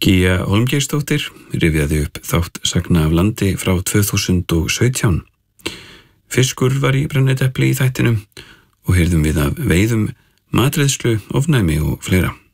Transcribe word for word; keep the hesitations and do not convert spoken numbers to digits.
Gígja Hólmgeirsdóttir rifjaði upp þátt sagna af landi frá tvö þúsund og sautján. Fiskur var í brennidepli í þættinum og heyrðum við af veiðum, matreiðslu, ofnæmi og fleira.